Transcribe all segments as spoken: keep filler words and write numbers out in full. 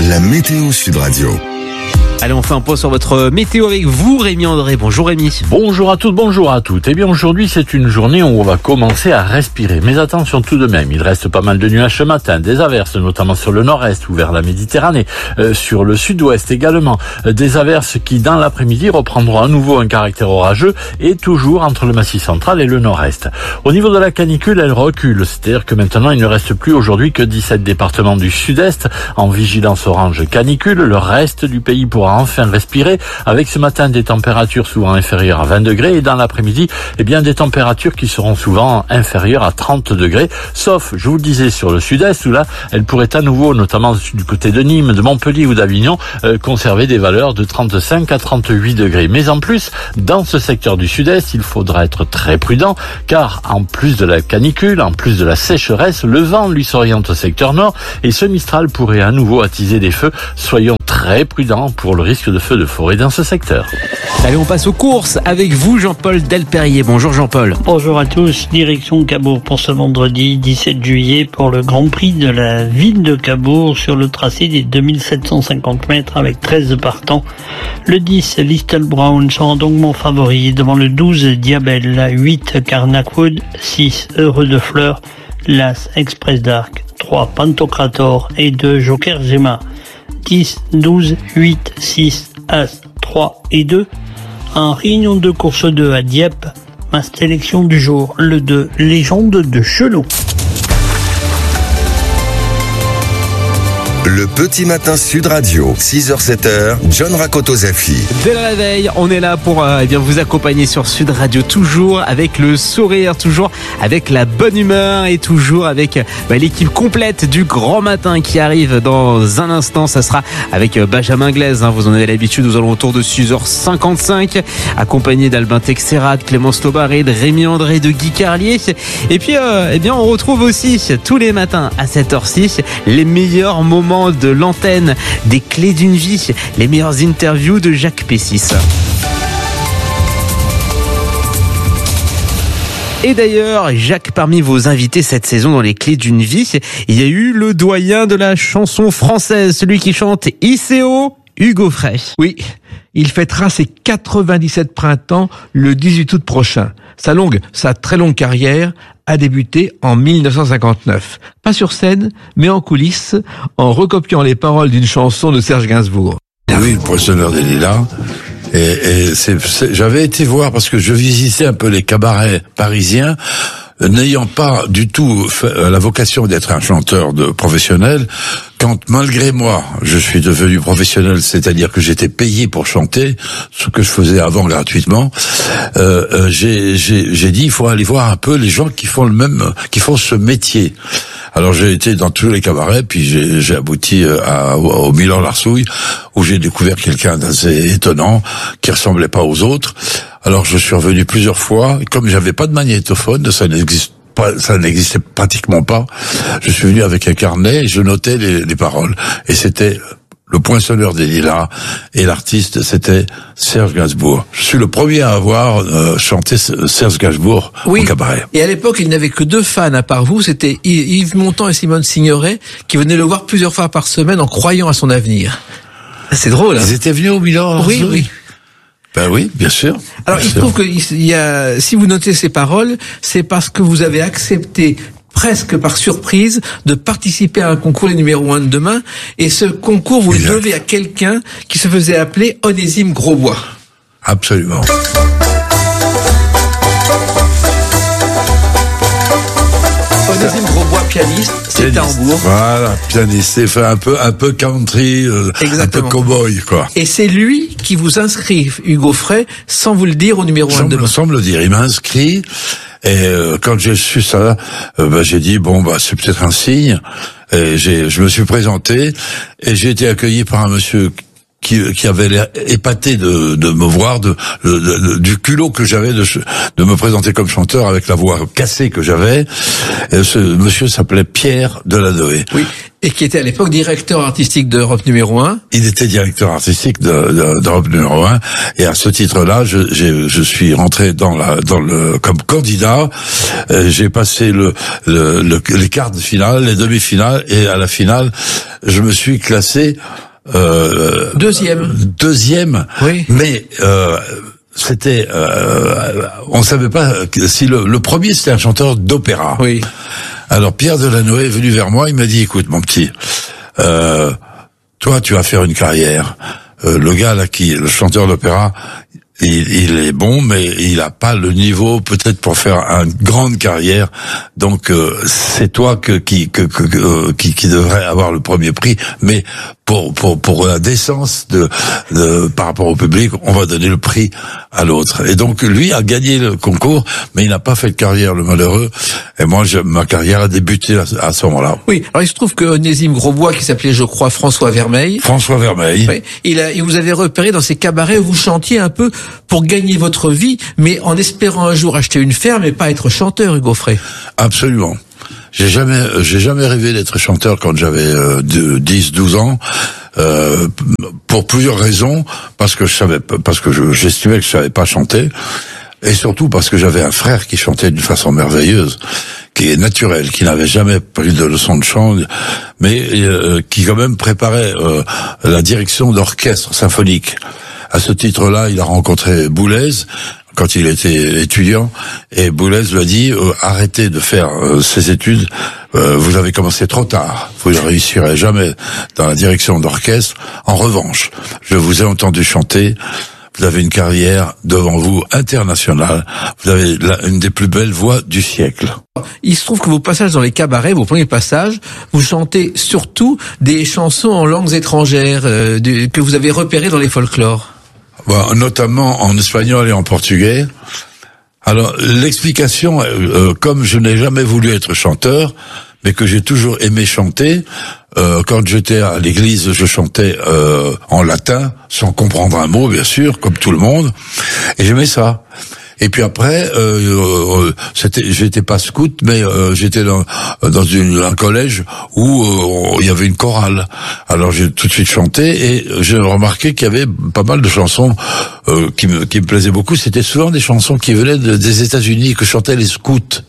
La météo Sud Radio. Allez, on fait un point sur votre météo avec vous, Rémi André. Bonjour Rémi. Bonjour à toutes, bonjour à toutes. Eh bien aujourd'hui c'est une journée où on va commencer à respirer. Mais attention tout de même, il reste pas mal de nuages ce matin, des averses notamment sur le nord-est ou vers la Méditerranée, euh, sur le sud-ouest également. Euh, des averses qui dans l'après-midi reprendront à nouveau un caractère orageux et toujours entre le massif central et le nord-est. Au niveau de la canicule, elle recule. C'est-à-dire que maintenant il ne reste plus aujourd'hui que dix-sept départements du sud-est en vigilance orange canicule. Le reste du pays pourra enfin respirer avec ce matin des températures souvent inférieures à vingt degrés et dans l'après-midi, eh bien des températures qui seront souvent inférieures à trente degrés, sauf, je vous le disais, sur le sud-est où là, elles pourraient à nouveau, notamment du côté de Nîmes, de Montpellier ou d'Avignon, euh, conserver des valeurs de trente-cinq à trente-huit degrés. Mais en plus, dans ce secteur du sud-est, il faudra être très prudent car en plus de la canicule, en plus de la sécheresse, le vent lui s'oriente au secteur nord et ce Mistral pourrait à nouveau attiser des feux. Soyons très prudents pour le risque de feu de forêt dans ce secteur. Allez, on passe aux courses avec vous, Jean-Paul Delperrier. Bonjour Jean-Paul. Bonjour à tous. Direction Cabourg pour ce vendredi dix-sept juillet pour le Grand Prix de la ville de Cabourg sur le tracé des deux mille sept cent cinquante mètres avec treize partants. Le dix, Little Brown sera longuement favori devant le douze, Diabel, huit, Carnackwood, six, Heureux de Fleurs, l'As, Express Dark, trois, Pantocrator et deux, Joker Gemma. dix, douze, huit, six, As, trois et deux. En réunion de course deux à Dieppe, ma sélection du jour, le deux, Légende de Chelot. Le petit matin Sud Radio, six heures sept heures, John Rakoto-Zafi. Dès le réveil, on est là pour euh, eh bien vous accompagner sur Sud Radio, toujours avec le sourire, toujours avec la bonne humeur et toujours avec euh, bah, l'équipe complète du Grand Matin qui arrive dans un instant. Ça sera avec euh, Benjamin Glaise, hein, vous en avez l'habitude, aux alentours de six heures cinquante-cinq, accompagné d'Albin Texerat, Clémence Tobaré, de Rémi André, de Guy Carlier. Et puis, euh, eh bien, on retrouve aussi tous les matins à cette heure-ci les meilleurs moments de l'antenne, des clés d'une vie, les meilleures interviews de Jacques Pessis. Et d'ailleurs, Jacques, parmi vos invités cette saison dans les clés d'une vie, il y a eu le doyen de la chanson française, celui qui chante I C O, Hugo Frey. Oui, il fêtera ses quatre-vingt-dix-sept printemps le dix-huit août prochain. Sa longue, sa très longue carrière a débuté en mille neuf cent cinquante-neuf. Pas sur scène, mais en coulisses, en recopiant les paroles d'une chanson de Serge Gainsbourg. Oui, le Poissonneur des Lilas. Et, et c'est, c'est, j'avais été voir parce que je visitais un peu les cabarets parisiens, n'ayant pas du tout la vocation d'être un chanteur de professionnel. Quand, malgré moi, je suis devenu professionnel, c'est-à-dire que j'étais payé pour chanter, ce que je faisais avant gratuitement, euh, euh, j'ai, j'ai, j'ai dit, il faut aller voir un peu les gens qui font le même, qui font ce métier. Alors j'ai été dans tous les cabarets, puis j'ai, j'ai abouti à, au, au Milan Larsouille, où j'ai découvert quelqu'un d'assez étonnant, qui ressemblait pas aux autres. Alors je suis revenu plusieurs fois, et comme j'avais pas de magnétophone, ça n'existe pas, ça n'existait pratiquement pas, je suis venu avec un carnet et je notais les, les paroles. Et c'était le Poinçonneur des Lilas, et l'artiste c'était Serge Gainsbourg. Je suis le premier à avoir euh, chanté Serge Gainsbourg oui. au cabaret. Et à l'époque, il n'avait que deux fans à part vous, c'était Yves Montand et Simone Signoret, qui venaient le voir plusieurs fois par semaine en croyant à son avenir. C'est drôle, hein. Ils étaient venus au Milan. Oui, oui. Ben oui, bien sûr. Alors, bien il se trouve que il y a, si vous notez ces paroles, c'est parce que vous avez accepté presque par surprise de participer à un concours les numéro un de demain, et ce concours vous le devez à quelqu'un qui se faisait appeler Onésime Grosbois. Absolument. Onésime Grosbois, pianiste, c'était à Hambourg. Voilà, pianiste, c'est fait un peu, un peu country, euh, un peu cowboy, quoi. Et c'est lui qui vous inscrit, Hugo Frey, sans vous le dire, au numéro un de demain. Sans me le dire, il m'a inscrit. Et euh, quand j'ai su ça, euh, bah, j'ai dit bon bah c'est peut-être un signe. Et j'ai, je me suis présenté et j'ai été accueilli par un monsieur qui, qui avait l'air épaté de, de me voir, de, de, de du culot que j'avais de, de me présenter comme chanteur avec la voix cassée que j'avais. Et ce monsieur s'appelait Pierre Deladoé. Oui. Et qui était à l'époque directeur artistique d'Europe numéro un. Il était directeur artistique de, de, d'Europe numéro un. Et à ce titre-là, je, j'ai, je suis rentré dans la, dans le, comme candidat. Euh, j'ai passé le, le, le, les quarts de finale, les demi-finales, et à la finale, je me suis classé, euh, Deuxième. Deuxième. Oui. Mais, euh, c'était, euh, on savait pas si le, le premier c'était un chanteur d'opéra. Oui. Alors Pierre Delanoë est venu vers moi, il m'a dit, écoute mon petit, euh, toi tu vas faire une carrière. Euh, le gars là qui, le chanteur d'opéra, il, il est bon, mais il a pas le niveau peut-être pour faire une grande carrière. Donc euh, c'est toi que, qui, que, que, que qui, qui devrait avoir le premier prix, mais pour pour pour la décence de, de par rapport au public, on va donner le prix à l'autre. Et donc lui a gagné le concours, mais il n'a pas fait de carrière, le malheureux. Et moi, je, ma carrière a débuté à, à ce moment-là. Oui. Alors il se trouve que Onésime Grosbois, qui s'appelait, je crois, François Vermeil. François Vermeil. Oui, il, a, il vous avait repéré dans ces cabarets où vous chantiez un peu pour gagner votre vie, mais en espérant un jour acheter une ferme et pas être chanteur, Hugo Frey. Absolument. J'ai jamais, j'ai jamais rêvé d'être chanteur quand j'avais euh, dix, douze ans, euh, pour plusieurs raisons, parce que je savais, parce que je, j'estimais que je savais pas chanter, et surtout parce que j'avais un frère qui chantait d'une façon merveilleuse, qui est naturel, qui n'avait jamais pris de leçon de chant, mais euh, qui quand même préparait euh, la direction d'orchestre symphonique. À ce titre-là, il a rencontré Boulez quand il était étudiant, et Boulez lui a dit euh, arrêtez de faire euh, ces études, euh, vous avez commencé trop tard, vous ne réussirez jamais dans la direction d'orchestre. En revanche, je vous ai entendu chanter, vous avez une carrière devant vous internationale, vous avez la, une des plus belles voix du siècle. Il se trouve que vos passages dans les cabarets, vos premiers passages, vous chantez surtout des chansons en langues étrangères euh, de, que vous avez repérées dans les folklores. Bon, notamment en espagnol et en portugais. Alors, l'explication, euh, comme je n'ai jamais voulu être chanteur, mais que j'ai toujours aimé chanter, euh, quand j'étais à l'église, je chantais euh, en latin, sans comprendre un mot, bien sûr, comme tout le monde, et j'aimais ça. Et puis après, euh, euh, c'était, j'étais pas scout, mais euh, j'étais dans, dans une, un collège où euh, il y avait une chorale. Alors j'ai tout de suite chanté et j'ai remarqué qu'il y avait pas mal de chansons euh, qui me qui me plaisaient beaucoup. C'était souvent des chansons qui venaient de, des États-Unis, que chantaient les scouts.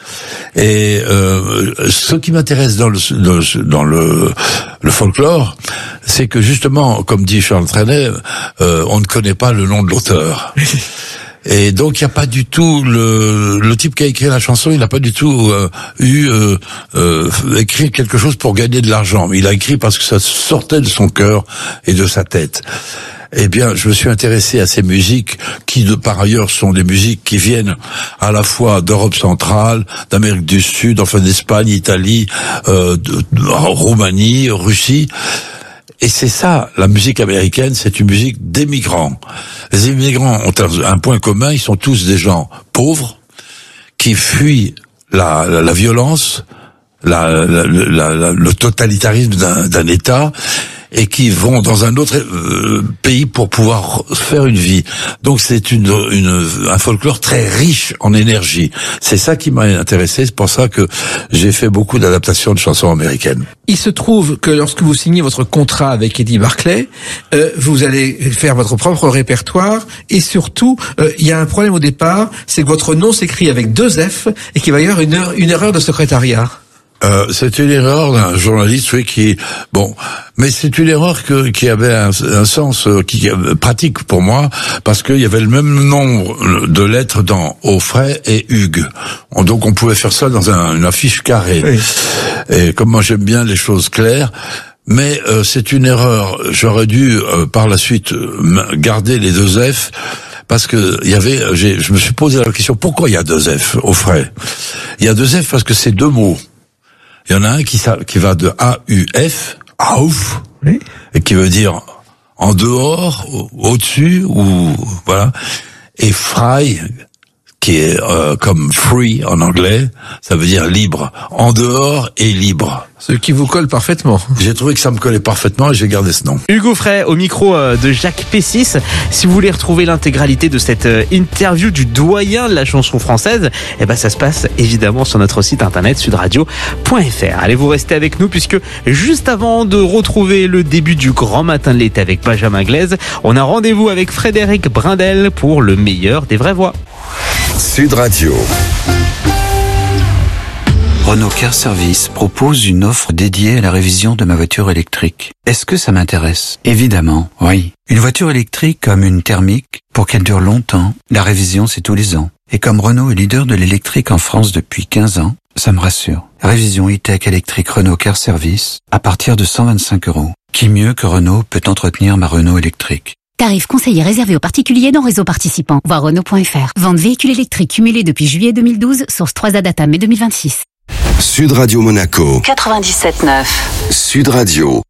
Et euh, ce qui m'intéresse dans le dans le, le folklore, c'est que justement, comme dit Charles Trenet, euh, on ne connaît pas le nom de l'auteur. Et donc il n'y a pas du tout le le type qui a écrit la chanson, il n'a pas du tout euh, eu euh, euh, écrit quelque chose pour gagner de l'argent, mais il a écrit parce que ça sortait de son cœur et de sa tête. Eh bien, je me suis intéressé à ces musiques qui, de par ailleurs, sont des musiques qui viennent à la fois d'Europe centrale, d'Amérique du Sud, enfin d'Espagne, Italie, euh, de, de Roumanie, Russie. Et c'est ça, la musique américaine, c'est une musique d'émigrants. Les immigrants ont un, un point commun, ils sont tous des gens pauvres, qui fuient la, la, la violence, la, la, la, la, le totalitarisme d'un, d'un État, et qui vont dans un autre euh, pays pour pouvoir faire une vie. Donc c'est une, une un folklore très riche en énergie. C'est ça qui m'a intéressé, c'est pour ça que j'ai fait beaucoup d'adaptations de chansons américaines. Il se trouve que lorsque vous signez votre contrat avec Eddie Barclay, euh, vous allez faire votre propre répertoire, et surtout, euh, il y a un problème au départ, c'est que votre nom s'écrit avec deux F et qu'il va y avoir une, er- une erreur de secrétariat. Euh, c'est une erreur d'un journaliste, oui, qui bon, mais c'est une erreur que, qui avait un, un sens euh, qui pratique pour moi, parce qu'il y avait le même nombre de lettres dans Offray et Hugues. On, donc on pouvait faire ça dans un, une affiche carrée. Oui. Et comme moi j'aime bien les choses claires. Mais euh, c'est une erreur. J'aurais dû euh, par la suite garder les deux F. Parce que il y avait, j'ai, je me suis posé la question, pourquoi il y a deux F Offray? Il y a deux F parce que c'est deux mots. Il y en a un qui, qui va de A U F, Auf, oui. Et qui veut dire en dehors, au-dessus, ou voilà, et frei, qui est euh, comme free en anglais, ça veut dire libre, en dehors et libre. Ce qui vous colle parfaitement. J'ai trouvé que ça me collait parfaitement et j'ai gardé ce nom. Hugo Frey au micro de Jacques Pessis. Si vous voulez retrouver l'intégralité de cette interview du doyen de la chanson française, eh ben ça se passe évidemment sur notre site internet sud radio point f r. Allez, vous restez avec nous puisque juste avant de retrouver le début du grand matin de l'été avec Benjamin Glaise, on a rendez-vous avec Frédéric Brindel pour le meilleur des vraies voix. Sud Radio. Renault Car Service propose une offre dédiée à la révision de ma voiture électrique. Est-ce que ça m'intéresse? Évidemment, oui. Une voiture électrique comme une thermique, pour qu'elle dure longtemps, la révision c'est tous les ans. Et comme Renault est leader de l'électrique en France depuis quinze ans, ça me rassure. Révision e-tech électrique Renault Car Service à partir de cent vingt-cinq euros. Qui mieux que Renault peut entretenir ma Renault électrique? Tarif conseillé réservé aux particuliers dans réseau participant. Voir Renault point f r. Vente véhicule électrique cumulé depuis juillet deux mille douze, source trois A Data mai deux mille vingt-six. Sud Radio Monaco. quatre-vingt-dix-sept neuf. Sud Radio.